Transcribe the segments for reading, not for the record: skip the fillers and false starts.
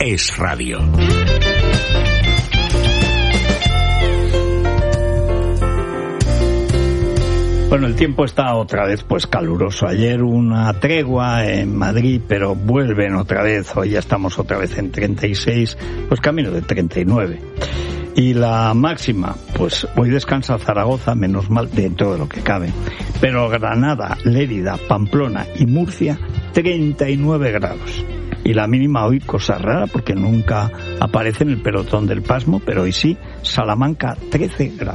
Es Radio. Bueno, el tiempo está otra vez pues caluroso. Ayer una tregua en Madrid, pero vuelven otra vez. Hoy ya estamos otra vez en 36, pues camino de 39. Y la máxima, pues hoy descansa Zaragoza, menos mal dentro de lo que cabe. Pero Granada, Lérida, Pamplona y Murcia, 39 grados. Y la mínima hoy, cosa rara, porque nunca aparece en el pelotón del pasmo, pero hoy sí, Salamanca, 13 grados.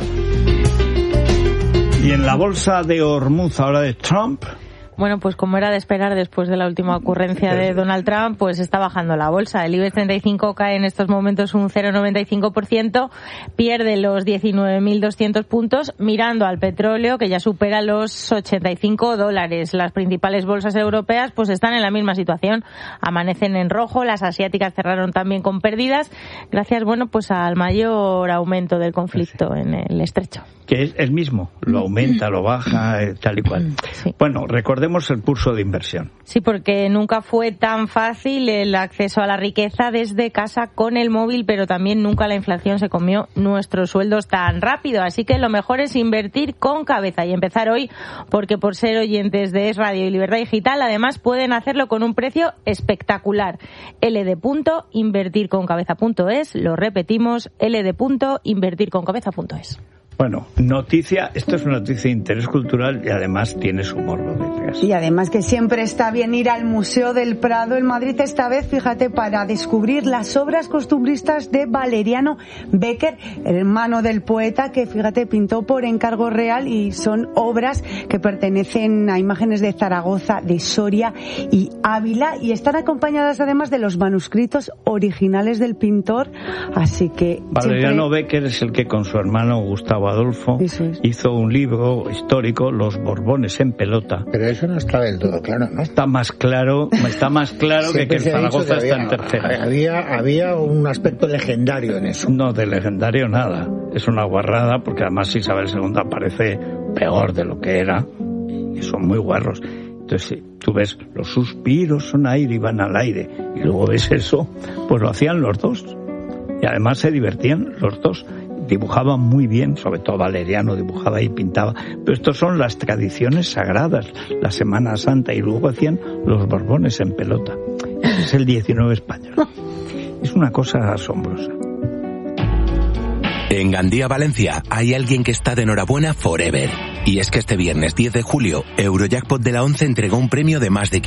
Y en la bolsa de Hormuz, ahora de Trump... Bueno, pues como era de esperar después de la última ocurrencia de Donald Trump, pues está bajando la bolsa. El IBEX 35 cae en estos momentos un 0,95%, pierde los 19.200 puntos, mirando al petróleo, que ya supera los $85. Las principales bolsas europeas pues están en la misma situación, amanecen en rojo, las asiáticas cerraron también con pérdidas, gracias, bueno, pues al mayor aumento del conflicto en el estrecho. Que es mismo, lo aumenta, lo baja, tal y cual. Sí. Bueno, recordemos el curso de inversión. Sí, porque nunca fue tan fácil el acceso a la riqueza desde casa con el móvil, pero también nunca la inflación se comió nuestros sueldos tan rápido. Así que lo mejor es invertir con cabeza y empezar hoy, porque por ser oyentes de Es Radio y Libertad Digital, además pueden hacerlo con un precio espectacular. ld.invertirconcabeza.es, lo repetimos, ld.invertirconcabeza.es. Bueno, noticia, esto es una noticia de interés cultural y además tiene su morbo detrás. Y además que siempre está bien ir al Museo del Prado en Madrid, esta vez, fíjate, para descubrir las obras costumbristas de Valeriano Becker, hermano del poeta, que fíjate, pintó por encargo real, y son obras que pertenecen a imágenes de Zaragoza, de Soria y Ávila, y están acompañadas además de los manuscritos originales del pintor, así que... Valeriano Becker es el que con su hermano Gustavo Adolfo hizo un libro histórico, Los Borbones en pelota. Pero eso no está del todo claro, ¿no? Está más claro que el Zaragoza está en tercera. Había un aspecto legendario en eso. No, de legendario nada. Es una guarrada, porque además Isabel II aparece peor de lo que era, y son muy guarros. Entonces, tú ves, los suspiros son aire y van al aire, y luego ves eso, pues lo hacían los dos. Y además se divertían los dos. Dibujaban muy bien, sobre todo Valeriano dibujaba y pintaba, pero estos son las tradiciones sagradas, la Semana Santa, y luego hacían los Borbones en pelota. Ese es el 19 español. Es una cosa asombrosa. En Gandía, Valencia, hay alguien que está de enhorabuena forever. Y es que este viernes 10 de julio, Eurojackpot de la 11 entregó un premio de más de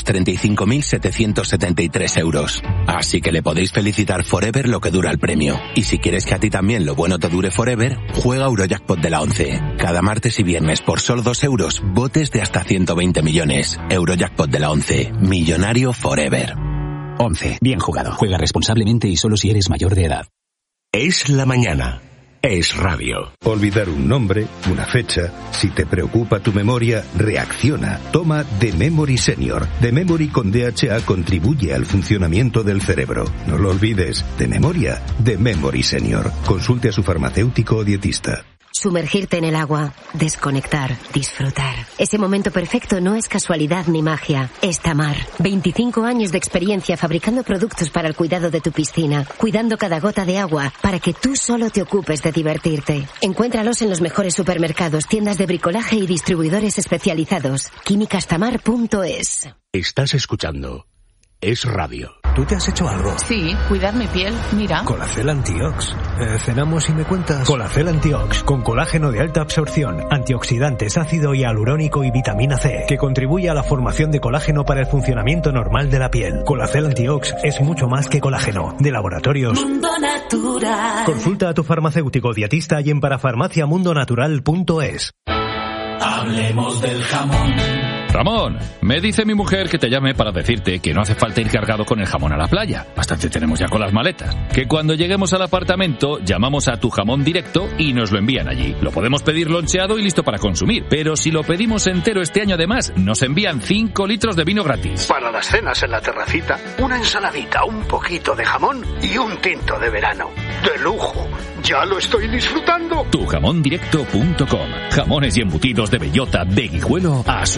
535.773 euros. Así que le podéis felicitar forever lo que dura el premio. Y si quieres que a ti también lo bueno te dure forever, juega Eurojackpot de la 11. Cada martes y viernes por solo 2 euros, botes de hasta 120 millones. Eurojackpot de la 11. Millonario forever. 11. Bien jugado. Juega responsablemente y solo si eres mayor de edad. Es la mañana. Es Radio. Olvidar un nombre, una fecha. Si te preocupa tu memoria, reacciona. Toma The Memory Senior. The Memory con DHA contribuye al funcionamiento del cerebro. No lo olvides. De memoria, The Memory Senior. Consulte a su farmacéutico o dietista. Sumergirte en el agua, desconectar, disfrutar. Ese momento perfecto no es casualidad ni magia, es Tamar. 25 años de experiencia fabricando productos para el cuidado de tu piscina, cuidando cada gota de agua para que tú solo te ocupes de divertirte. Encuéntralos en los mejores supermercados, tiendas de bricolaje y distribuidores especializados. Químicastamar.es. Estás escuchando Es Radio. ¿Tú te has hecho algo? Sí, cuidar mi piel, mira. Colacel Antiox. Cenamos y me cuentas. Colacel Antiox, con colágeno de alta absorción, antioxidantes, ácido hialurónico y vitamina C, que contribuye a la formación de colágeno para el funcionamiento normal de la piel. Colacel Antiox es mucho más que colágeno. De Laboratorios Mundo Natural. Consulta a tu farmacéutico dietista y en parafarmaciamundonatural.es. Hablemos del jamón. Ramón, me dice mi mujer que te llame para decirte que no hace falta ir cargado con el jamón a la playa. Bastante tenemos ya con las maletas. Que cuando lleguemos al apartamento, llamamos a Tu Jamón Directo y nos lo envían allí. Lo podemos pedir loncheado y listo para consumir. Pero si lo pedimos entero este año además, nos envían 5 litros de vino gratis. Para las cenas en la terracita, una ensaladita, un poquito de jamón y un tinto de verano. ¡De lujo! ¡Ya lo estoy disfrutando! Tujamondirecto.com. Jamones y embutidos de bellota, de Guijuelo a su casa.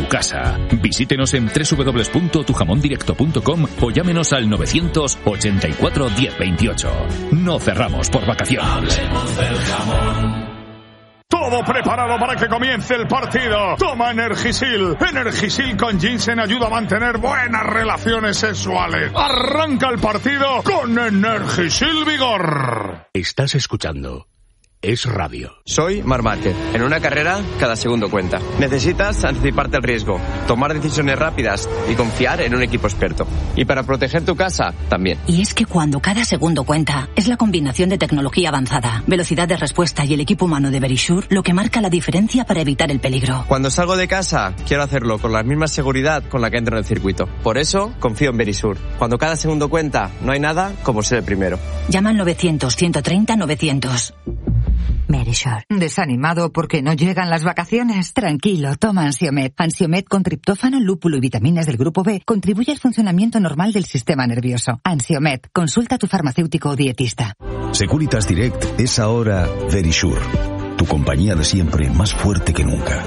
Sevilla. Visítenos en www.tujamondirecto.com o llámenos al 984 1028. No cerramos por vacaciones. Hablemos del jamón. Todo preparado para que comience el partido. Toma Energisil. Energisil con ginseng ayuda a mantener buenas relaciones sexuales. Arranca el partido con Energisil Vigor. Estás escuchando Es Radio. Soy Marc Márquez. En una carrera, cada segundo cuenta. Necesitas anticiparte al riesgo, tomar decisiones rápidas y confiar en un equipo experto. Y para proteger tu casa, también. Y es que cuando cada segundo cuenta, es la combinación de tecnología avanzada, velocidad de respuesta y el equipo humano de Verisure lo que marca la diferencia para evitar el peligro. Cuando salgo de casa, quiero hacerlo con la misma seguridad con la que entro en el circuito. Por eso, confío en Verisure. Cuando cada segundo cuenta, no hay nada como ser el primero. Llama al 900-130-900. Verisure. ¿Desanimado porque no llegan las vacaciones? Tranquilo, toma Ansiomed. Ansiomed con triptófano, lúpulo y vitaminas del grupo B contribuye al funcionamiento normal del sistema nervioso. Ansiomed, consulta a tu farmacéutico o dietista. Securitas Direct es ahora Verisure, tu compañía de siempre más fuerte que nunca.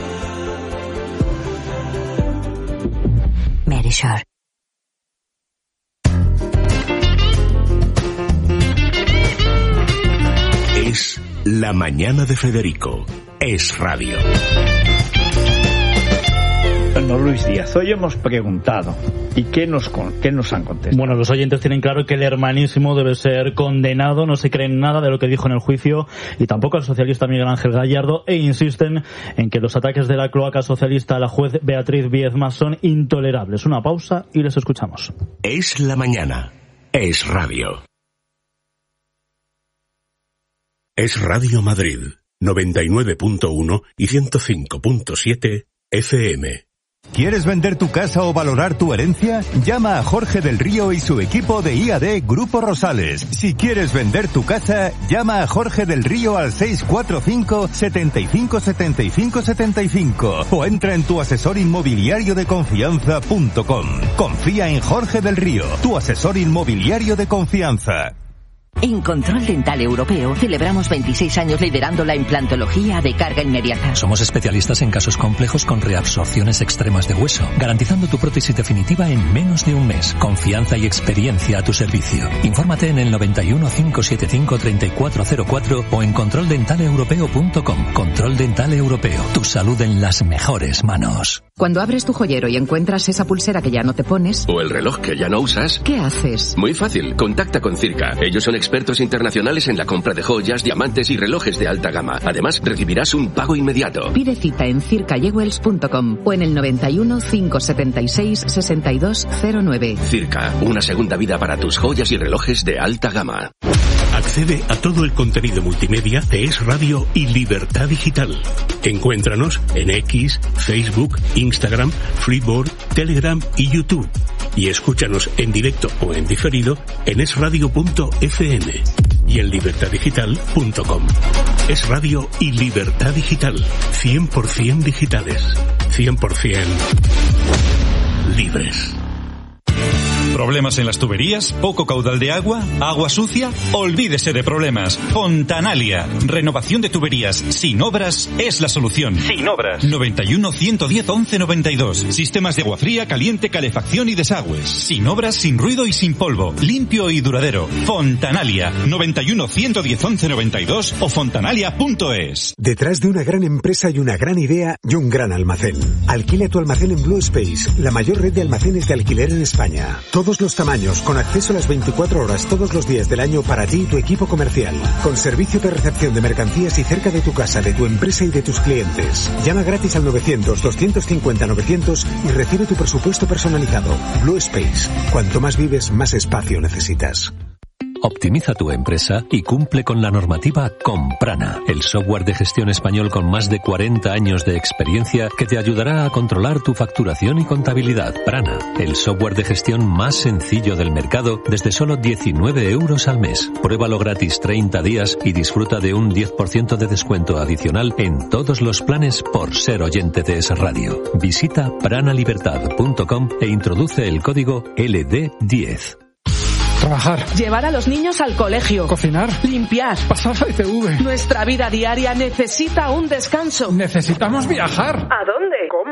Verisure. Es La Mañana de Federico. Es Radio. Bueno, Luis Díaz, hoy hemos preguntado, ¿y qué nos han contestado? Bueno, los oyentes tienen claro que el hermanísimo debe ser condenado, no se creen nada de lo que dijo en el juicio, y tampoco el socialista Miguel Ángel Gallardo, e insisten en que los ataques de la cloaca socialista a la juez Beatriz Viezma son intolerables. Una pausa y les escuchamos. Es La Mañana. Es Radio. Es Radio Madrid, 99.1 y 105.7 FM. ¿Quieres vender tu casa o valorar tu herencia? Llama a Jorge del Río y su equipo de IAD Grupo Rosales. Si quieres vender tu casa, llama a Jorge del Río al 645 75 75 75 o entra en tuasesorinmobiliariodeconfianza.com. Confía en Jorge del Río, tu asesor inmobiliario de confianza. En Control Dental Europeo celebramos 26 años liderando la implantología de carga inmediata. Somos especialistas en casos complejos con reabsorciones extremas de hueso, garantizando tu prótesis definitiva en menos de un mes. Confianza y experiencia a tu servicio. Infórmate en el 91 575 3404 o en controldentaleeuropeo.com. Control Dental Europeo. Tu salud en las mejores manos. Cuando abres tu joyero y encuentras esa pulsera que ya no te pones, o el reloj que ya no usas, ¿qué haces? Muy fácil, contacta con Circa. Ellos son expertos internacionales en la compra de joyas, diamantes y relojes de alta gama. Además, recibirás un pago inmediato. Pide cita en circajewels.com o en el 91 576 6209. Circa, una segunda vida para tus joyas y relojes de alta gama. Accede a todo el contenido multimedia de Es Radio y Libertad Digital. Encuéntranos en X, Facebook, Instagram, Freeboard, Telegram y YouTube. Y escúchanos en directo o en diferido en esradio.fm y en libertaddigital.com. Es Radio y Libertad Digital. 100% digitales. 100% libres. ¿Problemas en las tuberías? ¿Poco caudal de agua? ¿Agua sucia? Olvídese de problemas. Fontanalia. Renovación de tuberías sin obras es la solución. Sin obras. 91 110 11 92. Sistemas de agua fría, caliente, calefacción y desagües. Sin obras, sin ruido y sin polvo. Limpio y duradero. Fontanalia. 91 110 11 92 o fontanalia.es. Detrás de una gran empresa hay una gran idea y un gran almacén. Alquila tu almacén en Blue Space, la mayor red de almacenes de alquiler en España. Todos los tamaños, con acceso a las 24 horas todos los días del año para ti y tu equipo comercial. Con servicio de recepción de mercancías y cerca de tu casa, de tu empresa y de tus clientes. Llama gratis al 900-250-900 y recibe tu presupuesto personalizado. Blue Space. Cuanto más vives, más espacio necesitas. Optimiza tu empresa y cumple con la normativa con Prana, el software de gestión español con más de 40 años de experiencia que te ayudará a controlar tu facturación y contabilidad. Prana, el software de gestión más sencillo del mercado desde solo 19 euros al mes. Pruébalo gratis 30 días y disfruta de un 10% de descuento adicional en todos los planes por ser oyente de Es Radio. Visita pranalibertad.com e introduce el código LD10. Trabajar. Llevar a los niños al colegio. Cocinar. Limpiar. Pasar la ITV. Nuestra vida diaria necesita un descanso. Necesitamos viajar. ¿A dónde? ¿Cómo? ¿Cuándo?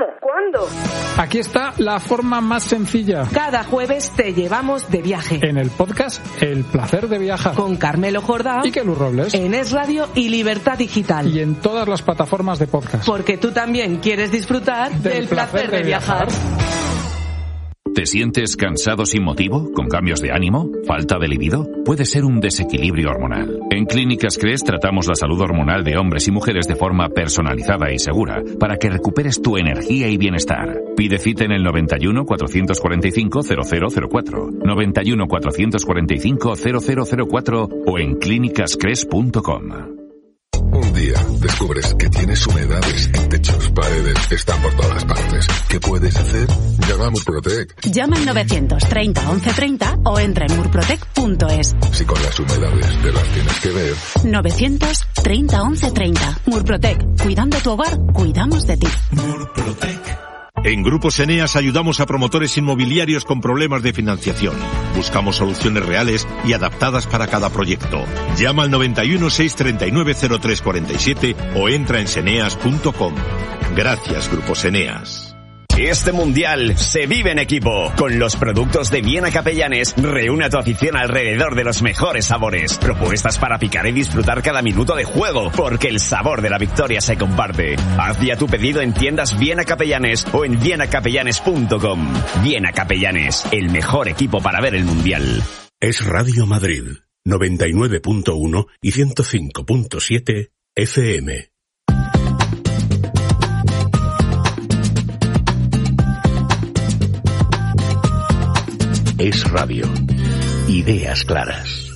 ¿Cuándo? Aquí está la forma más sencilla. Cada jueves te llevamos de viaje. En el podcast El placer de viajar. Con Carmelo Jordá y Kelu Robles. En Es Radio y Libertad Digital. Y en todas las plataformas de podcast. Porque tú también quieres disfrutar del placer de viajar. ¿Te sientes cansado sin motivo? ¿Con cambios de ánimo? ¿Falta de libido? Puede ser un desequilibrio hormonal. En Clínicas CRES tratamos la salud hormonal de hombres y mujeres de forma personalizada y segura para que recuperes tu energía y bienestar. Pide cita en el 91 445 0004, 91 445 0004 o en clínicascres.com. Un día descubres que tienes humedades en techos, paredes, están por todas partes. ¿Qué puedes hacer? Llama a Murprotec. Llama al 930 1130 o entra en murprotec.es. Si con las humedades te las tienes que ver. 930 1130. Murprotec. Cuidando tu hogar, cuidamos de ti. Murprotec. En Grupos Eneas ayudamos a promotores inmobiliarios con problemas de financiación. Buscamos soluciones reales y adaptadas para cada proyecto. Llama al 91 639 0347 o entra en seneas.com. Gracias, Grupos Eneas. Este mundial se vive en equipo. Con los productos de Viena Capellanes, reúne a tu afición alrededor de los mejores sabores. Propuestas para picar y disfrutar cada minuto de juego, porque el sabor de la victoria se comparte. Haz ya tu pedido en tiendas Viena Capellanes o en vienacapellanes.com. Viena Capellanes, el mejor equipo para ver el mundial. Es Radio Madrid, 99.1 y 105.7 FM. Es Radio. Ideas claras.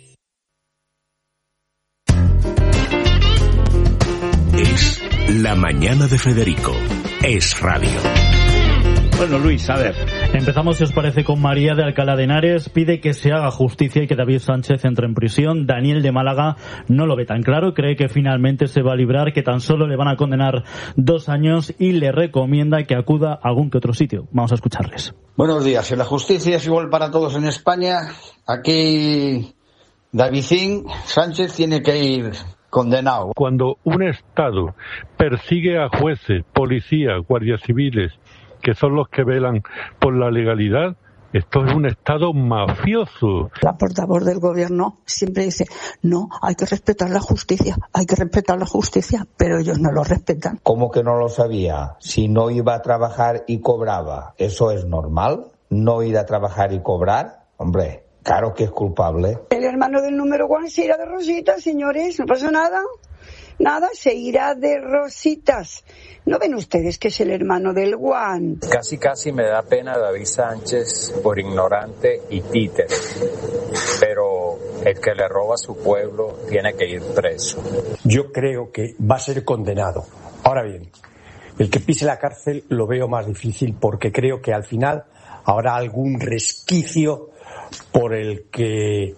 Es La Mañana de Federico. Es Radio. Bueno, Luis, a ver. Empezamos, si os parece, con María de Alcalá de Henares. Pide que se haga justicia y que David Sánchez entre en prisión. Daniel de Málaga no lo ve tan claro. Cree que finalmente se va a librar, que tan solo le van a condenar 2 años y le recomienda que acuda a algún que otro sitio. Vamos a escucharles. Buenos días. Si la justicia es igual para todos en España, aquí David Sánchez tiene que ir condenado. Cuando un Estado persigue a jueces, policías, guardias civiles, que son los que velan por la legalidad, esto es un Estado mafioso. La portavoz del gobierno siempre dice, no, hay que respetar la justicia, pero ellos no lo respetan. ¿Cómo que no lo sabía? Si no iba a trabajar y cobraba, ¿eso es normal? ¿No ir a trabajar y cobrar? Hombre, claro que es culpable. El hermano del número 1 se irá de rositas, señores, no pasa nada. Nada, se irá de rositas. ¿No ven ustedes que es el hermano del Juan? Casi me da pena David Sánchez por ignorante y títere. Pero el que le roba a su pueblo tiene que ir preso. Yo creo que va a ser condenado. Ahora bien, el que pise la cárcel lo veo más difícil porque creo que al final habrá algún resquicio por el que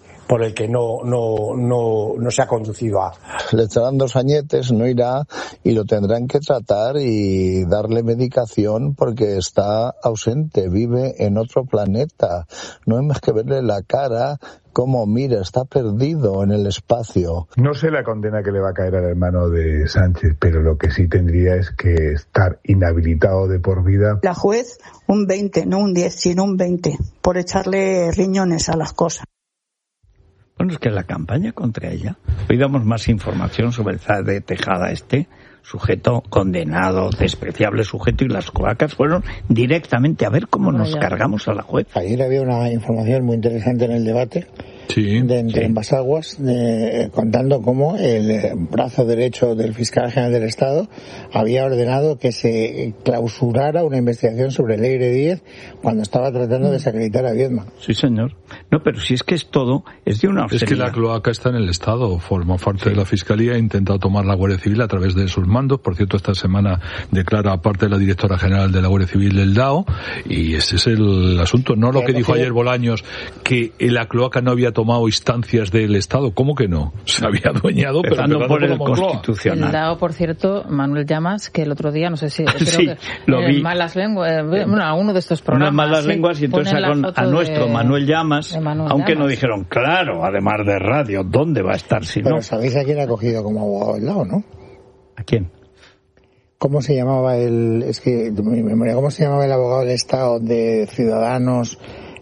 no se ha conducido a... Le estarán 2 añetes, no irá y lo tendrán que tratar y darle medicación porque está ausente, vive en otro planeta. No hay más que verle la cara, cómo mira, está perdido en el espacio. No sé la condena que le va a caer al hermano de Sánchez, pero lo que sí tendría es que estar inhabilitado de por vida. La juez, un 20, no un 10, sino un 20, por echarle riñones a las cosas. Bueno, es que la campaña contra ella, hoy damos más información sobre el Zar de Tejada, sujeto condenado, despreciable sujeto, y las cloacas fueron directamente a ver cómo nos cargamos a la juez. Ayer había una información muy interesante en el debate de Entre Ambas Aguas, contando cómo el brazo derecho del fiscal general del Estado había ordenado que se clausurara una investigación sobre el Eire 10 cuando estaba tratando de desacreditar a Viedma. Sí, señor. No, pero si es que es todo, es de una obscenidad. Es que la cloaca está en el Estado, forma parte de la Fiscalía, ha intentado tomar la Guardia Civil a través de sus mandos. Por cierto, esta semana declara aparte de la directora general de la Guardia Civil del DAO, y ese es el asunto. No lo que dijo ayer Bolaños, que la cloaca no había tomado instancias del Estado. ¿Cómo que no? Se había adueñado, pero empezando por el Constitucional. El DAO, por cierto, Manuel Llamas, que el otro día, no sé si... sí, que lo vi. Malas lenguas, uno de estos programas. Unas malas lenguas, y entonces a nuestro Manuel Llamas, aunque no dijeron, claro, además de radio, ¿dónde va a estar si no? Pero sabéis a quién ha cogido como abogado el DAO, ¿no? ¿A quién? ¿Cómo se llamaba es que de mi memoria, ¿cómo se llamaba el abogado del Estado de Ciudadanos?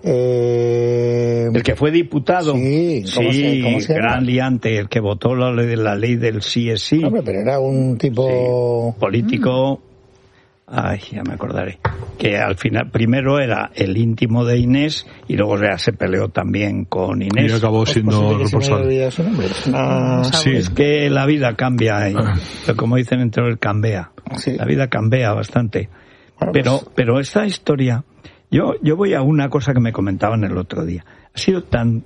El que fue diputado. Sí, ¿cómo se gran liante, el que votó la ley del sí es sí. Hombre, pero era un tipo... político. Ay, ya me acordaré. Que al final, primero era el íntimo de Inés y luego ya se peleó también con Inés. Y acabó siendo responsable. Sí, es que la vida cambia, como dicen entre el cambia. Sí. La vida cambia bastante. Bueno, pero esta historia, yo voy a una cosa que me comentaban el otro día. Ha sido tan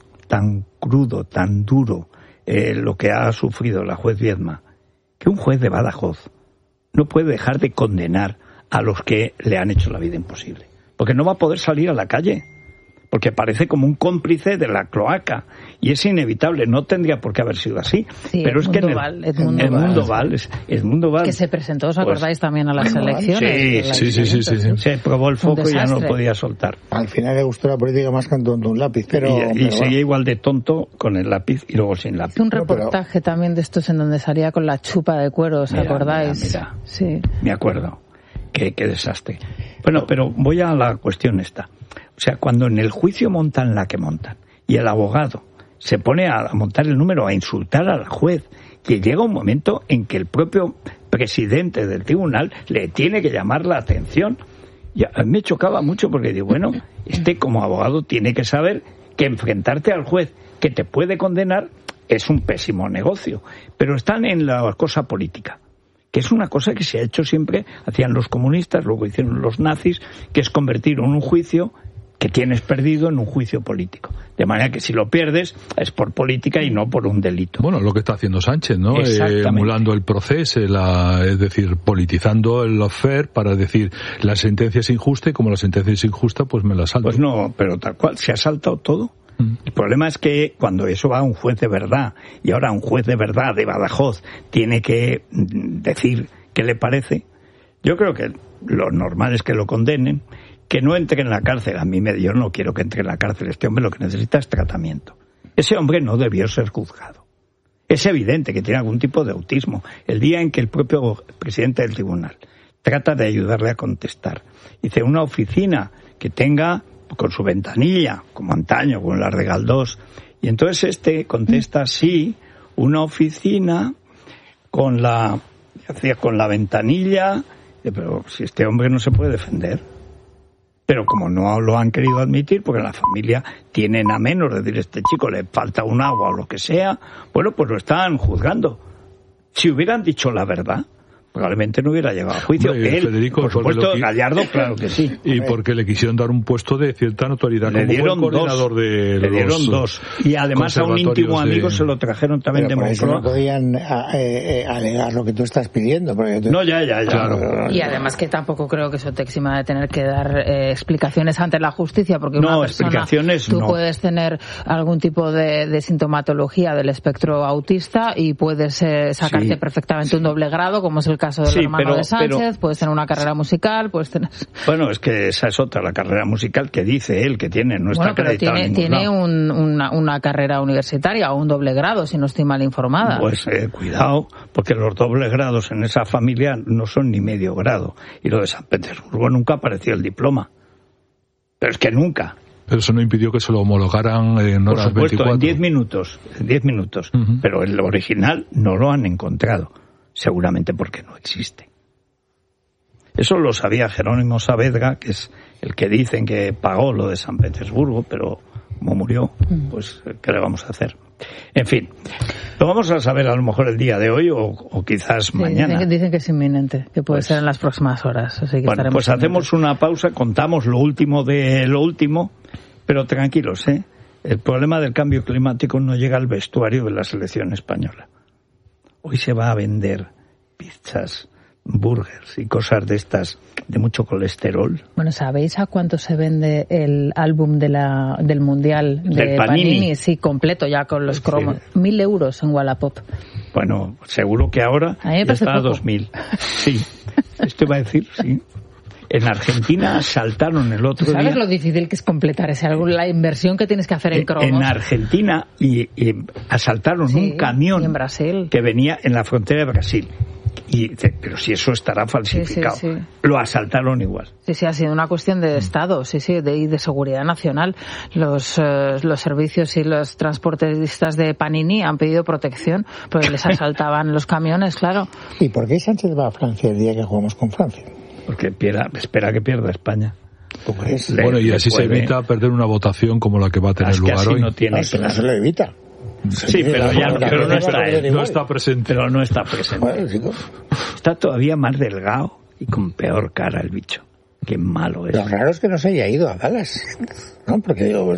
crudo, tan duro lo que ha sufrido la juez Viedma, que un juez de Badajoz no puede dejar de condenar a los que le han hecho la vida imposible. Porque no va a poder salir a la calle. Porque parece como un cómplice de la cloaca. Y es inevitable, no tendría por qué haber sido así. Sí, pero es que Edmundo Val... Que se presentó, ¿os acordáis también a las elecciones? Sí. Se probó el foco y ya no lo podía soltar. Al final le gustó la política más que un lápiz, Y seguía igual de tonto con el lápiz y luego sin lápiz. Un reportaje también de estos en donde salía con la chupa de cuero, ¿os acordáis? Mira. Sí. Me acuerdo. Qué desastre. Bueno, pero voy a la cuestión esta. O sea, cuando en el juicio montan la que montan y el abogado se pone a montar el número, a insultar al juez, que llega un momento en que el propio presidente del tribunal le tiene que llamar la atención. Y a mí me chocaba mucho porque digo, bueno, como abogado tiene que saber que enfrentarte al juez que te puede condenar es un pésimo negocio. Pero están en la cosa política, que es una cosa que se ha hecho siempre, hacían los comunistas, luego hicieron los nazis, que es convertir en un juicio que tienes perdido en un juicio político. De manera que si lo pierdes es por política y no por un delito. Bueno, lo que está haciendo Sánchez, ¿no? Emulando el proceso, es decir, politizando el affair para decir la sentencia es injusta y como la sentencia es injusta, pues me la salto. Pues no, pero tal cual, se ha saltado todo. El problema es que cuando eso va a un juez de verdad, y ahora un juez de verdad de Badajoz tiene que decir qué le parece, yo creo que lo normal es que lo condenen, que no entre en la cárcel. Yo no quiero que entre en la cárcel. Este hombre lo que necesita es tratamiento. Ese hombre no debió ser juzgado. Es evidente que tiene algún tipo de autismo. El día en que el propio presidente del tribunal trata de ayudarle a contestar, dice una oficina que tenga con su ventanilla, como antaño, con las de Galdós, y entonces contesta sí, una oficina con la ventanilla, pero si este hombre no se puede defender. Pero como no lo han querido admitir, porque la familia tienen a menos de decir, este chico le falta un agua o lo que sea, bueno, pues lo están juzgando. Si hubieran dicho la verdad, probablemente no hubiera llegado a juicio. Hombre, él, Federico, por supuesto, Gallardo, claro que sí. Y porque le quisieron dar un puesto de cierta notoriedad le dieron como coordinador de le dieron dos. Y además a un íntimo amigo se lo trajeron también de Moncloa. No podían alegar lo que tú estás pidiendo. No, ya. Claro. Y además que tampoco creo que eso te exima de tener que dar explicaciones ante la justicia, porque una persona, tú puedes tener algún tipo de sintomatología del espectro autista y puedes sacarte perfectamente un doble grado, como es el caso del hermano de Sánchez, puedes tener una carrera musical, puedes tener... Bueno, es que esa es otra, la carrera musical que dice él que tiene, no está acreditada en ningún lado. Tiene una carrera universitaria o un doble grado, si no estoy mal informada. Pues cuidado, porque los dobles grados en esa familia no son ni medio grado. Y lo de San Petersburgo nunca apareció el diploma. Pero es que nunca. Pero eso no impidió que se lo homologaran en horas 24. Por supuesto, en 10 minutos. Pero el original no lo han encontrado. Seguramente porque no existe. Eso lo sabía Jerónimo Saavedra, que es el que dicen que pagó lo de San Petersburgo, pero como murió, pues ¿qué le vamos a hacer? En fin, lo vamos a saber a lo mejor el día de hoy o quizás mañana. Dicen que es inminente, que puede ser en las próximas horas. Así que bueno, pues hacemos una pausa, contamos lo último de lo último, pero tranquilos, el problema del cambio climático no llega al vestuario de la selección española. Hoy se va a vender pizzas, burgers y cosas de estas de mucho colesterol. Bueno, ¿sabéis a cuánto se vende el álbum del Mundial de Panini? Sí, completo ya con los cromos. 1.000 euros en Wallapop. Bueno, seguro que ahora está a 2.000. Sí, esto iba a decir, sí. En Argentina saltaron el otro día... ¿Sabes lo difícil que es completar ese álbum? La inversión que tienes que hacer en cromos. En Argentina y asaltaron un camión en Brasil, que venía en la frontera de Brasil. Pero si eso estará falsificado. Sí. Lo asaltaron igual. Sí, ha sido una cuestión de Estado, de seguridad nacional. Los servicios y los transportistas de Panini han pedido protección porque les asaltaban los camiones, claro. ¿Y por qué Sánchez va a Francia el día que jugamos con Francia? Porque espera que pierda España. ¿Tú crees? Bueno, y así se evita perder una votación como la que va a tener lugar hoy. No se lo evita. Sí, pero no está él. No está presente. Pero no está presente. Bueno, está todavía más delgado y con peor cara el bicho. Qué malo es. Lo raro es que no se haya ido a Dallas, ¿no? Porque digo,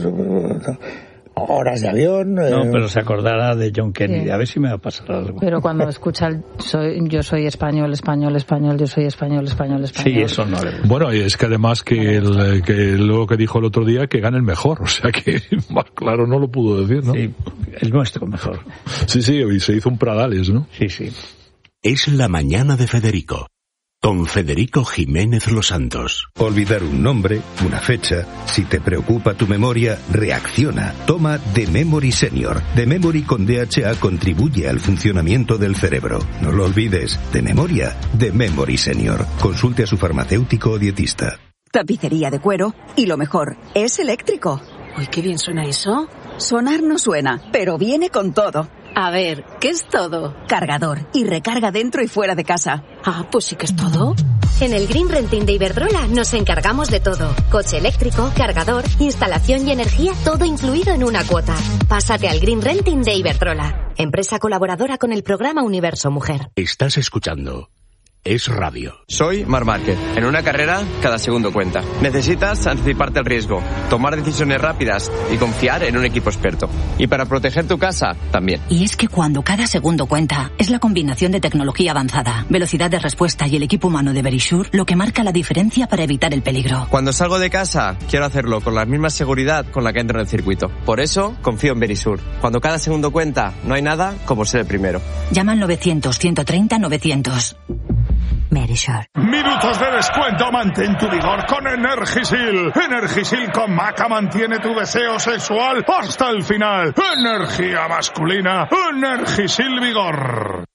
horas de avión. No, pero se acordará de John Kennedy. Sí. A ver si me va a pasar algo. Pero cuando escucha yo soy español, yo soy español. Sí, eso no le gusta. Bueno, y es que además que luego que dijo el otro día que gane el mejor, o sea que más claro no lo pudo decir, ¿no? Sí, el nuestro mejor. Sí, y se hizo un Pradales, ¿no? Sí. Es la mañana de Federico. Con Federico Jiménez Los Santos. Olvidar un nombre, una fecha. Si te preocupa tu memoria, reacciona. Toma The Memory Senior. The Memory con DHA contribuye al funcionamiento del cerebro. No lo olvides. De memoria, The Memory Senior. Consulte a su farmacéutico o dietista. Tapicería de cuero y lo mejor, es eléctrico. Uy, qué bien suena eso. Sonar no suena, pero viene con todo. A ver, ¿qué es todo? Cargador y recarga dentro y fuera de casa. Ah, pues sí que es todo. En el Green Renting de Iberdrola nos encargamos de todo. Coche eléctrico, cargador, instalación y energía, todo incluido en una cuota. Pásate al Green Renting de Iberdrola, empresa colaboradora con el programa Universo Mujer. Estás escuchando Es Radio. Soy Marc Márquez. En una carrera, cada segundo cuenta. Necesitas anticiparte al riesgo, tomar decisiones rápidas y confiar en un equipo experto. Y para proteger tu casa, también. Y es que cuando cada segundo cuenta, es la combinación de tecnología avanzada, velocidad de respuesta y el equipo humano de Verisure lo que marca la diferencia para evitar el peligro. Cuando salgo de casa, quiero hacerlo con la misma seguridad con la que entro en el circuito. Por eso, confío en Verisure. Cuando cada segundo cuenta, no hay nada como ser el primero. Llama al 900-130-900. Verisure. Minutos de descuento, mantén tu vigor con Energisil. Energisil con maca mantiene tu deseo sexual hasta el final. Energía masculina, Energisil Vigor.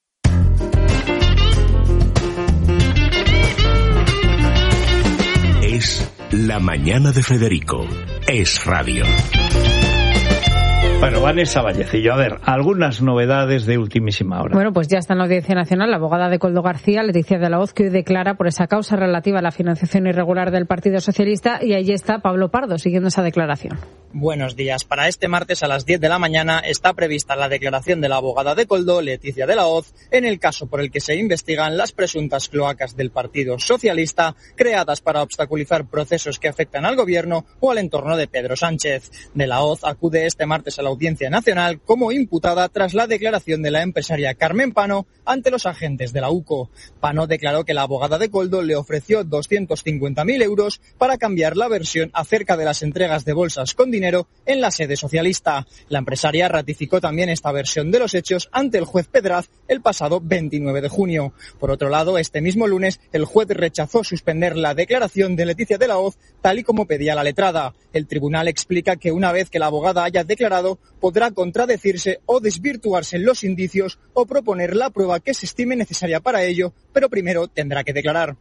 Es la mañana de Federico. Es Radio. Bueno, Vanessa Vallecillo, a ver, algunas novedades de ultimísima hora. Bueno, pues ya está en la Audiencia Nacional la abogada de Koldo García, Leticia de la Hoz, que hoy declara por esa causa relativa a la financiación irregular del Partido Socialista, y allí está Pablo Pardo siguiendo esa declaración. Buenos días. Para este martes a las 10 de la mañana está prevista la declaración de la abogada de Koldo, Leticia de la Hoz, en el caso por el que se investigan las presuntas cloacas del Partido Socialista creadas para obstaculizar procesos que afectan al gobierno o al entorno de Pedro Sánchez. De la Hoz acude este martes a la Audiencia Nacional como imputada tras la declaración de la empresaria Carmen Pano ante los agentes de la UCO. Pano declaró que la abogada de Koldo le ofreció 250.000 euros para cambiar la versión acerca de las entregas de bolsas con dinero en la sede socialista. La empresaria ratificó también esta versión de los hechos ante el juez Pedraz el pasado 29 de junio. Por otro lado, este mismo lunes, el juez rechazó suspender la declaración de Leticia de la Hoz, tal y como pedía la letrada. El tribunal explica que una vez que la abogada haya declarado, podrá contradecirse o desvirtuarse los indicios o proponer la prueba que se estime necesaria para ello, pero primero tendrá que declarar.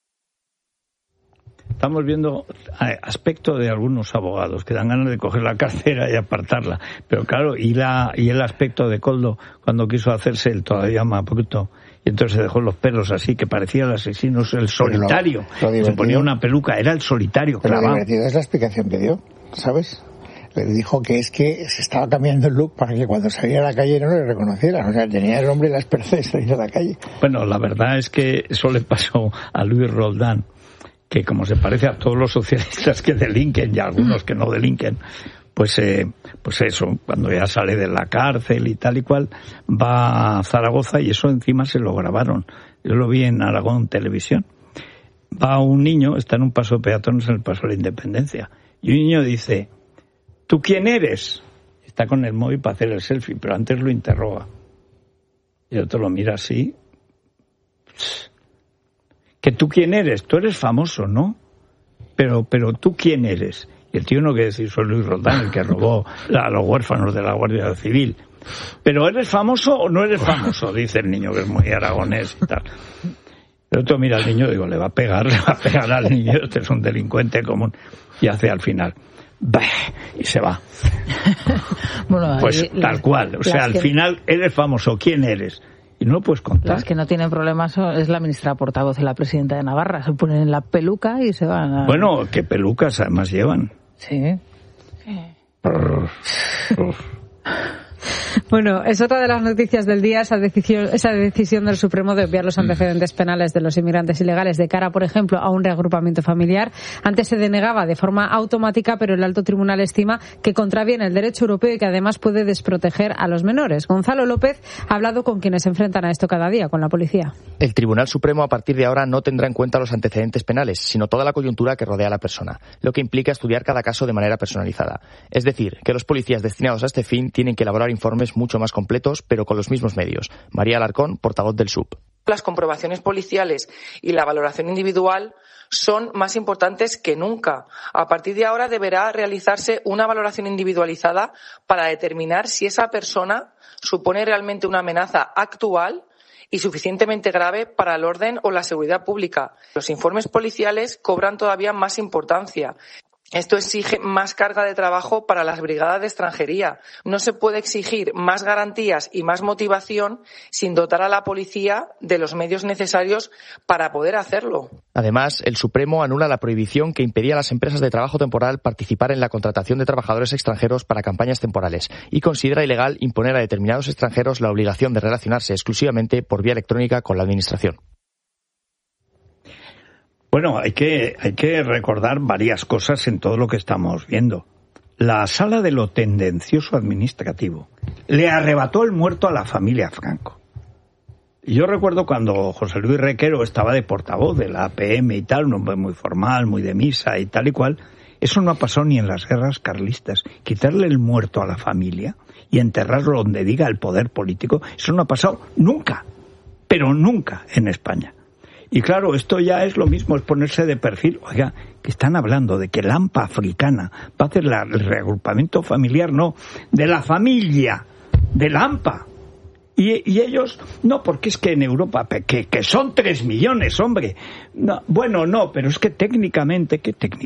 Estamos viendo aspecto de algunos abogados que dan ganas de coger la cartera y apartarla. Pero claro, y el aspecto de Koldo cuando quiso hacerse el todavía más bruto. Y entonces se dejó los pelos así, que parecía el asesino, el solitario. Se ponía una peluca, era el solitario clavado. Lo divertido es la explicación que dio, ¿sabes? Le dijo que es que se estaba cambiando el look para que cuando saliera a la calle no le reconocieran. O sea, tenía el hombre las perces de ir a la calle. Bueno, la verdad es que eso le pasó a Luis Roldán, que como se parece a todos los socialistas que delinquen y a algunos que no delinquen, pues eso, cuando ya sale de la cárcel y tal y cual, va a Zaragoza y eso encima se lo grabaron. Yo lo vi en Aragón Televisión. Va un niño, está en un paso de peatones en el Paso de la Independencia, y un niño dice: ¿tú quién eres? Está con el móvil para hacer el selfie, pero antes lo interroga. Y el otro lo mira así. ¿Que tú quién eres? Tú eres famoso, ¿no? Pero ¿tú quién eres? Y el tío no quiere decir soy Luis Roldán, el que robó a los huérfanos de la Guardia Civil. Pero ¿eres famoso o no eres famoso? Dice el niño, que es muy aragonés y tal. El otro mira al niño y digo, le va a pegar al niño, este es un delincuente común. Y hace al final, ¡bah! Y se va. Bueno, pues tal cual. O sea, al final, eres famoso. ¿Quién eres? Y no lo puedes contar. Las que no tienen problemas es la ministra portavoz y la presidenta de Navarra. Se ponen en la peluca y se van. Bueno, ¿qué pelucas además llevan? Sí. Bueno, es otra de las noticias del día, esa decisión del Supremo de obviar los antecedentes penales de los inmigrantes ilegales de cara, por ejemplo, a un reagrupamiento familiar. Antes se denegaba de forma automática, pero el alto tribunal estima que contraviene el derecho europeo y que además puede desproteger a los menores. Gonzalo López ha hablado con quienes se enfrentan a esto cada día, con la policía. El Tribunal Supremo a partir de ahora no tendrá en cuenta los antecedentes penales, sino toda la coyuntura que rodea a la persona, lo que implica estudiar cada caso de manera personalizada. Es decir, que los policías destinados a este fin tienen que elaborar informes mucho más completos, pero con los mismos medios. María Alarcón, portavoz del SUP. Las comprobaciones policiales y la valoración individual son más importantes que nunca. A partir de ahora deberá realizarse una valoración individualizada para determinar si esa persona supone realmente una amenaza actual y suficientemente grave para el orden o la seguridad pública. Los informes policiales cobran todavía más importancia. Esto exige más carga de trabajo para las brigadas de extranjería. No se puede exigir más garantías y más motivación sin dotar a la policía de los medios necesarios para poder hacerlo. Además, el Supremo anula la prohibición que impedía a las empresas de trabajo temporal participar en la contratación de trabajadores extranjeros para campañas temporales y considera ilegal imponer a determinados extranjeros la obligación de relacionarse exclusivamente por vía electrónica con la Administración. Bueno, hay que recordar varias cosas en todo lo que estamos viendo. La Sala de lo Tendencioso Administrativo le arrebató el muerto a la familia Franco. Y yo recuerdo cuando José Luis Requero estaba de portavoz de la APM y tal, un hombre muy formal, muy de misa y tal y cual. Eso no ha pasado ni en las guerras carlistas. Quitarle el muerto a la familia y enterrarlo donde diga el poder político, eso no ha pasado nunca, pero nunca en España. Y claro, esto ya es lo mismo, es ponerse de perfil. Oiga, que están hablando de que la AMPA africana va a hacer el reagrupamiento familiar, no, de la familia, de la AMPA. Y ellos, no, porque es que en Europa, que son 3 millones, hombre. No, bueno, no, pero es que técnicamente,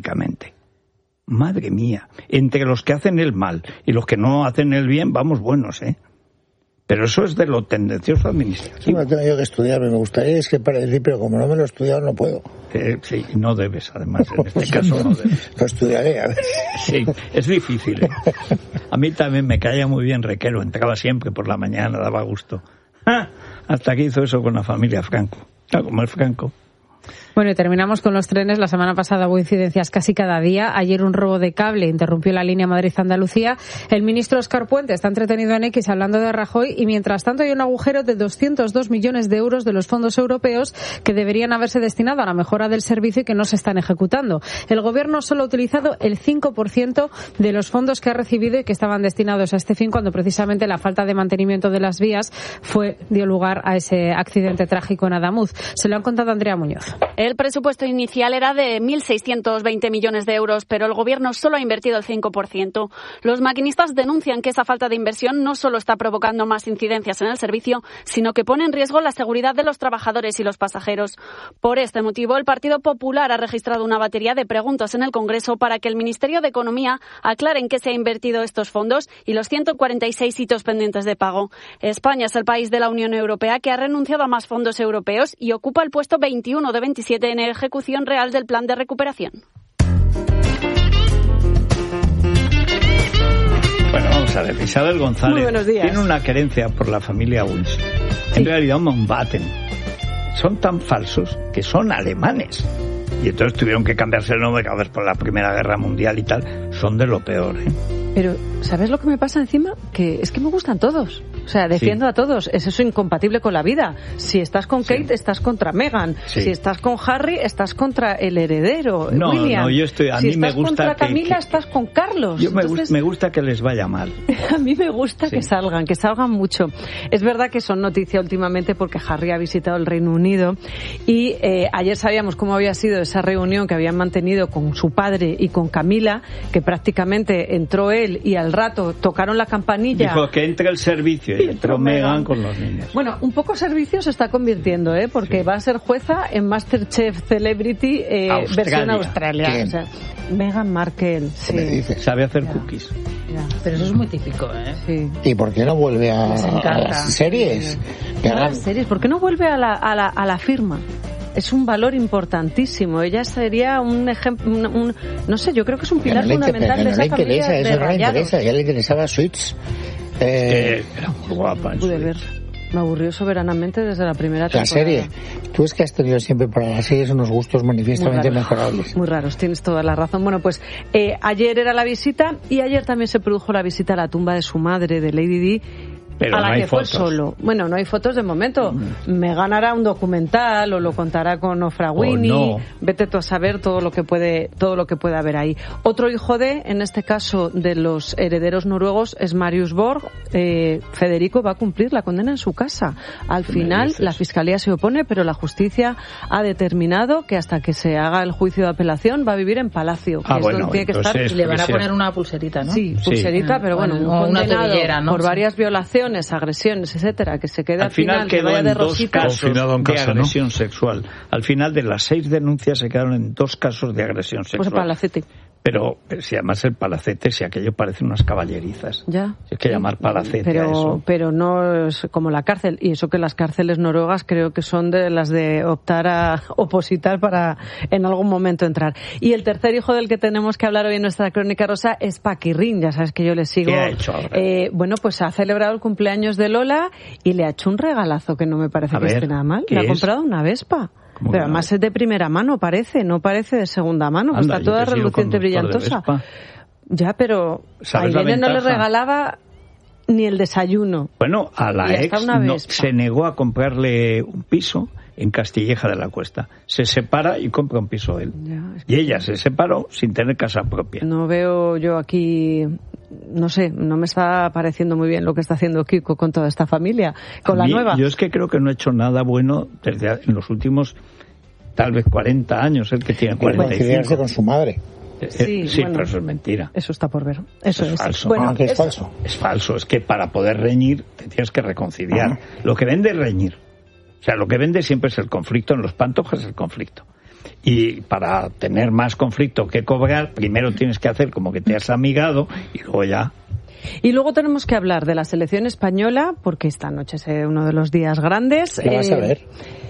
madre mía, entre los que hacen el mal y los que no hacen el bien, vamos buenos, ¿eh? Pero eso es de lo tendencioso administrativo. Sí, me lo tengo yo que estudiar, me gustaría, es que para decir, pero como no me lo he estudiado, no puedo. Sí, no debes, además, en este caso no debes. Lo estudiaré, a ver. Sí, es difícil, ¿eh? A mí también me caía muy bien Requero, entraba siempre por la mañana, daba gusto. Hasta que hizo eso con la familia Franco. Como el Franco. Bueno, y terminamos con los trenes. La semana pasada hubo incidencias casi cada día. Ayer un robo de cable interrumpió la línea Madrid-Andalucía. El ministro Óscar Puente está entretenido en X hablando de Rajoy y mientras tanto hay un agujero de 202 millones de euros de los fondos europeos que deberían haberse destinado a la mejora del servicio y que no se están ejecutando. El gobierno solo ha utilizado el 5% de los fondos que ha recibido y que estaban destinados a este fin cuando precisamente la falta de mantenimiento de las vías dio lugar a ese accidente trágico en Adamuz. Se lo han contado Andrea Muñoz. El presupuesto inicial era de 1.620 millones de euros, pero el Gobierno solo ha invertido el 5%. Los maquinistas denuncian que esa falta de inversión no solo está provocando más incidencias en el servicio, sino que pone en riesgo la seguridad de los trabajadores y los pasajeros. Por este motivo, el Partido Popular ha registrado una batería de preguntas en el Congreso para que el Ministerio de Economía aclare en qué se han invertido estos fondos y los 146 hitos pendientes de pago. España es el país de la Unión Europea que ha renunciado a más fondos europeos y ocupa el puesto 21 de 27 en ejecución real del plan de recuperación. Bueno, vamos a ver. Isabel González Muy buenos días. Tiene una querencia por la familia Wilson. En realidad, Mountbatten. Son tan falsos que son alemanes. Y entonces tuvieron que cambiarse el nombre cada vez por la Primera Guerra Mundial y tal. Son de lo peor, ¿eh? Pero, ¿sabes lo que me pasa encima? Que es que me gustan todos. O sea, defiendo a todos. Es eso incompatible con la vida. Si estás con Kate, estás contra Meghan. Si estás con Harry, estás contra el heredero, William. No, yo estoy... A mí me gusta contra Camila, estás con Carlos. Entonces, me gusta que les vaya mal. A mí me gusta que salgan mucho. Es verdad que son noticia últimamente porque Harry ha visitado el Reino Unido y ayer sabíamos cómo había sido esa reunión que habían mantenido con su padre y con Camila, que prácticamente entró él y al rato tocaron la campanilla. Dijo que entre el servicio y entró Meghan con los niños. Bueno, un poco servicio se está convirtiendo, porque va a ser jueza en MasterChef Celebrity versión Australia. O sea, Meghan Markle, sabe hacer cookies. Ya. Pero eso es muy típico, Sí. ¿Y por qué no vuelve a las series? ¿Por qué no vuelve a la firma? Es un valor importantísimo. Ella sería un ejemplo, no sé, yo creo que es un pilar fundamental de esa familia de rayados. A ella le interesaba Suits. Era muy guapa. Pude ver. Me aburrió soberanamente desde la primera temporada. La serie. Tú es que has tenido siempre para las series unos gustos manifiestamente mejorables. Muy raros, tienes toda la razón. Bueno, pues ayer era la visita y ayer también se produjo la visita a la tumba de su madre, de Lady Di. Pero a la no que hay fue fotos. solo. Bueno, no hay fotos de momento. Meghan hará un documental o lo contará con Oprah Winfrey. Vete tú a saber todo lo que puede haber ahí. Otro hijo en este caso de los herederos noruegos es Marius Borg. Federico va a cumplir la condena en su casa. Al final la fiscalía se opone, pero la justicia ha determinado que hasta que se haga el juicio de apelación va a vivir en palacio. Que es donde tiene que estar. Y le van a poner una pulserita, ¿no? Sí, pulserita, pero bueno, un condenado una tobillera, ¿no? Por varias violaciones, agresiones, etcétera, que se quede al final que vaya de rosita. Dos casos de agresión sexual. Al final de las 6 denuncias se quedaron en 2 casos de agresión sexual. Pues Palacete. Pero si además el palacete, si aquello parece unas caballerizas. Ya. Si hay que llamar palacete a eso. Pero no es como la cárcel. Y eso que las cárceles noruegas creo que son de las de optar a opositar para en algún momento entrar. Y el tercer hijo del que tenemos que hablar hoy en nuestra crónica rosa es Paquirrín. Ya sabes que yo le sigo. ¿Qué ha hecho ahora? Bueno, pues ha celebrado el cumpleaños de Lola y le ha hecho un regalazo que no me parece que esté nada mal. Le ha comprado una Vespa. Pero además es de primera mano, no parece de segunda mano. Anda, está toda reluciente, brillantosa. Ya, pero a Irene no le regalaba ni el desayuno. Bueno, a la ex se negó a comprarle un piso en Castilleja de la Cuesta. Se separa y compra un piso él. Y ella se separó sin tener casa propia. No veo yo aquí... No sé, no me está pareciendo muy bien lo que está haciendo Kiko con toda esta familia, con la nueva. Yo es que creo que no ha hecho nada bueno desde en los últimos, tal vez 40 años, el que tiene 45. Con su madre. Sí, bueno, pero eso es mentira. Eso está por ver. Eso es falso. Bueno, es falso. Es falso. Es que para poder reñir te tienes que reconciliar. Lo que vende es reñir. O sea, lo que vende siempre es el conflicto. En los Pantojas es el conflicto. Y para tener más conflicto que cobrar, primero tienes que hacer como que te has amigado y luego ya. Y luego tenemos que hablar de la selección española, porque esta noche es uno de los días grandes. ¿Qué vas a ver?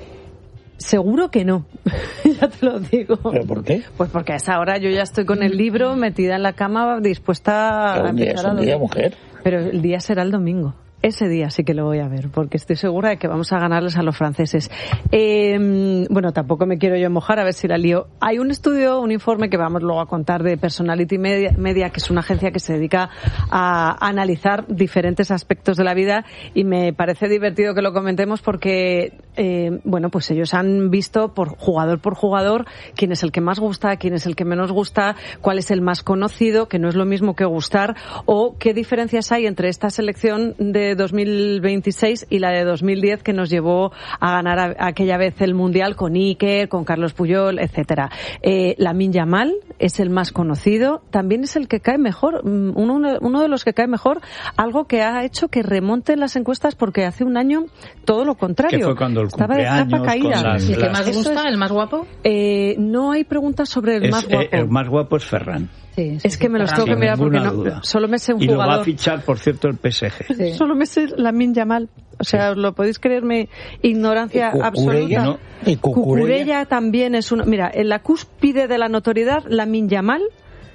Seguro que no, ya te lo digo. ¿Pero por qué? Pues porque a esa hora yo ya estoy con el libro, metida en la cama, dispuesta a empezar a dormir. Día, mujer. Pero el día será el domingo. Ese día sí que lo voy a ver, porque estoy segura de que vamos a ganarles a los franceses. Bueno, tampoco me quiero yo mojar, a ver si la lío. Hay un estudio, un informe que vamos luego a contar de Personality Media, que es una agencia que se dedica a analizar diferentes aspectos de la vida, y me parece divertido que lo comentemos porque, bueno, pues ellos han visto por jugador quién es el que más gusta, quién es el que menos gusta, cuál es el más conocido, que no es lo mismo que gustar, o qué diferencias hay entre esta selección de 2026 y la de 2010 que nos llevó a ganar aquella vez el Mundial con Iker, con Carlos Puyol, etcétera. Lamine Yamal es el más conocido, también es el que cae mejor, uno de los que cae mejor, algo que ha hecho que remonten las encuestas porque hace un año todo lo contrario. Que fue cuando el estaba de capa caída. ¿Y el que más gusta, el más guapo? No hay preguntas sobre el más guapo. El más guapo es Ferran. Sí, es que me los tengo que mirar porque solo me sé un jugador. Y lo va a fichar, por cierto, el PSG. Sí. Solo me sé Lamine Yamal. O sea, ¿lo podéis creer? Mi ignorancia absoluta. ¿No? ¿Y Cucurella también es uno? Mira, en la cúspide de la notoriedad, Lamine Yamal,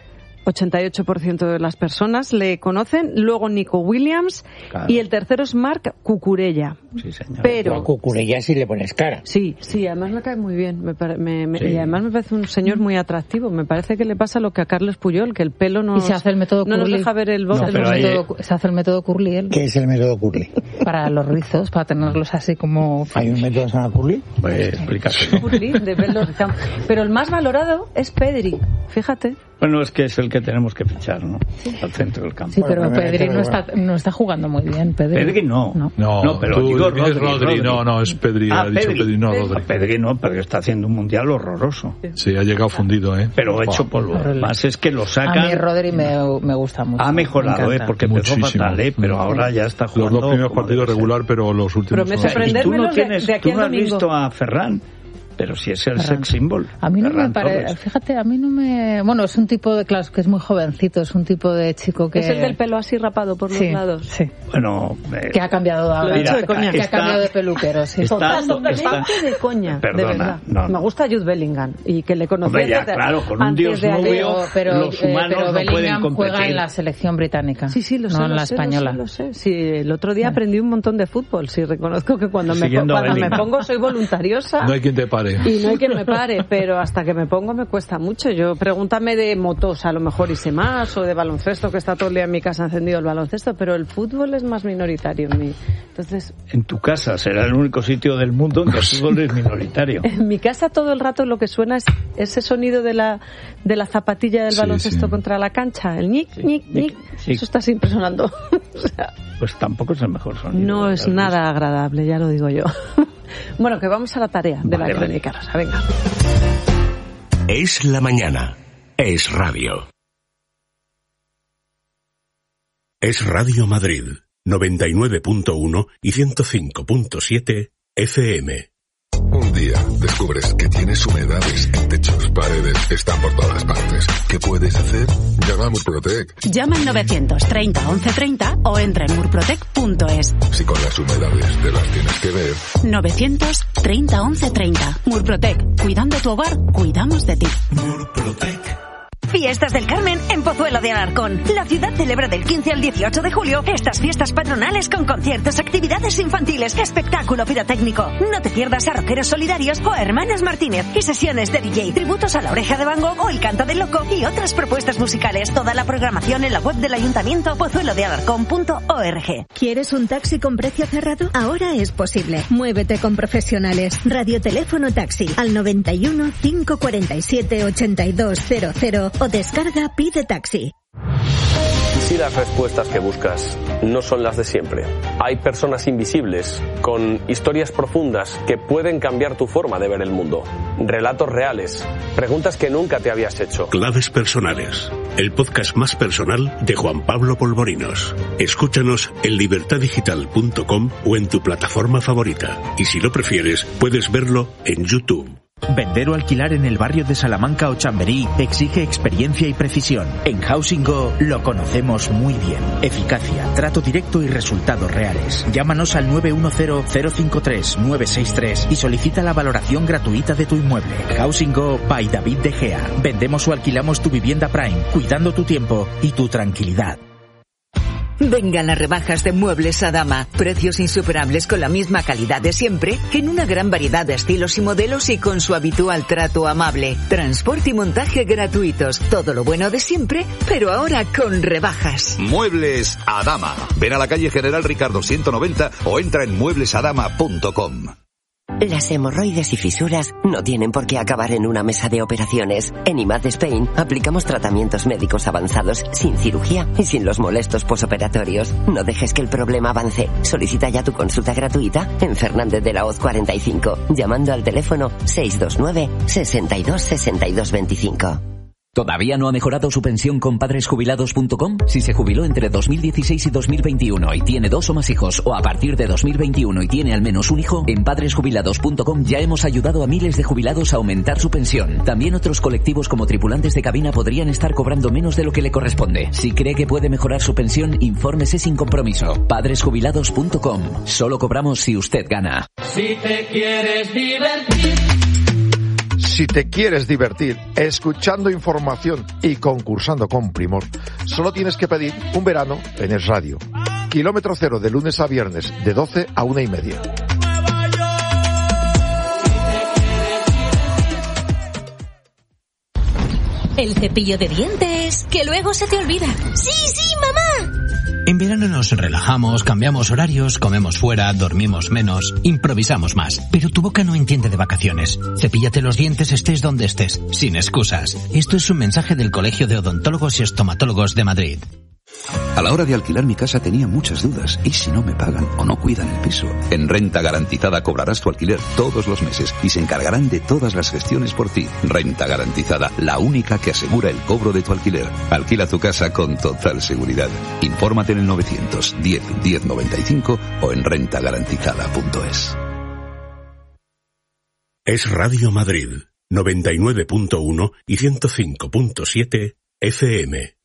88% de las personas le conocen. Luego Nico Williams. Claro. Y el tercero es Marc Cucurella. Sí, señor. Pero a Cucurella sí le pones cara. Sí, además me cae muy bien. Sí. Y además me parece un señor muy atractivo. Me parece que le pasa lo que a Carles Puyol, que el pelo no se hace el método no Curly. Nos deja ver el bosque. Se hace el método Curly. Él. ¿Qué es el método Curly? Para los rizos, para tenerlos así como... ¿Hay un método que se llama Curly? Pues explícate. Curly, de pelos. Pero el más valorado es Pedri, fíjate. Bueno, es que es el que tenemos que fichar, ¿no? Al centro del campo. Sí, pero Pedri no está jugando muy bien. Pedri no, pero digo Rodri. No, es Pedri. Ha dicho Pedri, no Rodri. Pedri no, pero está haciendo un mundial horroroso. Sí, ha llegado fundido, Pero hecho polvo. Más es que lo sacan. A mí Rodri me gusta mucho. Ha mejorado, porque empezó fatal, pero ahora ya está jugando. Los dos primeros partidos regular, pero los últimos... Pero me sorprende. Tú no has visto a Ferran. Pero si es el sex symbol. A mí no me parece, fíjate, a mí no me... Bueno, es un tipo de, claro, que es muy jovencito, es un tipo de chico que... Es el del pelo así rapado por los lados. Sí. Bueno... que ha cambiado ahora. De coña. Que ha cambiado de peluquero, sí. Totalmente de coña, perdona, de verdad. No. Me gusta Jude Bellingham y que le conocí claro, con un dios nubio los humanos pero no Bellingham pueden competir. Juega en la selección británica. Sí, lo sé. No en la española. Lo sé. Sí, el otro día aprendí un montón de fútbol. Sí, reconozco que cuando me pongo soy voluntariosa. No hay quien te pare. Y no hay quien me pare, pero hasta que me pongo me cuesta mucho. Yo pregúntame de motos, a lo mejor hice más, o de baloncesto, que está todo el día en mi casa encendido el baloncesto, pero el fútbol es más minoritario en mí. Entonces, en tu casa será el único sitio del mundo en que el fútbol es minoritario. En mi casa todo el rato lo que suena es ese sonido de la zapatilla del baloncesto contra la cancha, el ñic, ñic, ñic. Eso está siempre sonando. O sea, pues tampoco es el mejor sonido. No es nada agradable, ya lo digo yo. Bueno, que vamos a la tarea de la crónica rosa. Venga. Es la mañana. Es radio. Es Radio Madrid, 99.1 y 105.7 FM. Un día descubres que tienes humedades en techos, paredes, están por todas partes. ¿Qué puedes hacer? Llama a Murprotec. Llama al 930 1130 o entra en murprotec.es. Si con las humedades te las tienes que ver. 930 1130. Murprotec. Cuidando tu hogar, cuidamos de ti. Murprotec. Fiestas del Carmen en Pozuelo de Alarcón. La ciudad celebra del 15 al 18 de julio estas fiestas patronales con conciertos, actividades infantiles, espectáculo pirotécnico. No te pierdas a Rockeros Solidarios o a Hermanas Martínez y sesiones de DJ, tributos a La Oreja de Van Gogh o El Canto del Loco y otras propuestas musicales. Toda la programación en la web del Ayuntamiento pozuelodealarcón.org. ¿Quieres un taxi con precio cerrado? Ahora es posible. Muévete con profesionales. Radioteléfono Taxi al 91 547 8200 o descarga Pide Taxi. Si las respuestas que buscas no son las de siempre, hay personas invisibles con historias profundas que pueden cambiar tu forma de ver el mundo. Relatos reales, preguntas que nunca te habías hecho. Claves personales, el podcast más personal de Juan Pablo Polvorinos. Escúchanos en libertadigital.com o en tu plataforma favorita. Y si lo prefieres, puedes verlo en YouTube. Vender o alquilar en el barrio de Salamanca o Chamberí exige experiencia y precisión. En Housing Go lo conocemos muy bien. Eficacia, trato directo y resultados reales. Llámanos al 910-053-963 y solicita la valoración gratuita de tu inmueble. Housing Go by David De Gea. Vendemos o alquilamos tu vivienda Prime, cuidando tu tiempo y tu tranquilidad. Vengan las rebajas de Muebles Adama. Precios insuperables con la misma calidad de siempre, en una gran variedad de estilos y modelos y con su habitual trato amable. Transporte y montaje gratuitos. Todo lo bueno de siempre, pero ahora con rebajas. Muebles Adama. Ven a la calle General Ricardo 190 o entra en mueblesadama.com. Las hemorroides y fisuras no tienen por qué acabar en una mesa de operaciones. En IMAD Spain aplicamos tratamientos médicos avanzados sin cirugía y sin los molestos posoperatorios. No dejes que el problema avance. Solicita ya tu consulta gratuita en Fernández de la Hoz 45, llamando al teléfono 629 62 62 25. ¿Todavía no ha mejorado su pensión con padresjubilados.com? Si se jubiló entre 2016 y 2021 y tiene 2 o más hijos, o a partir de 2021 y tiene al menos un hijo, en padresjubilados.com ya hemos ayudado a miles de jubilados a aumentar su pensión. También otros colectivos como tripulantes de cabina podrían estar cobrando menos de lo que le corresponde. Si cree que puede mejorar su pensión, infórmese sin compromiso. Padresjubilados.com. Solo cobramos si usted gana. Si te quieres divertir, Si te quieres divertir escuchando información y concursando con Primor, solo tienes que pedir un verano en Es Radio. Kilómetro cero de lunes a viernes, de 12 a 1:30. El cepillo de dientes, que luego se te olvida. ¡Sí, mamá! En verano nos relajamos, cambiamos horarios, comemos fuera, dormimos menos, improvisamos más. Pero tu boca no entiende de vacaciones. Cepíllate los dientes estés donde estés, sin excusas. Esto es un mensaje del Colegio de Odontólogos y Estomatólogos de Madrid. A la hora de alquilar mi casa tenía muchas dudas. ¿Y si no me pagan o no cuidan el piso? En Renta Garantizada cobrarás tu alquiler todos los meses y se encargarán de todas las gestiones por ti. Renta Garantizada, la única que asegura el cobro de tu alquiler. Alquila tu casa con total seguridad. Infórmate en el 910 1095 o en rentagarantizada.es. Es Radio Madrid, 99.1 y 105.7 FM.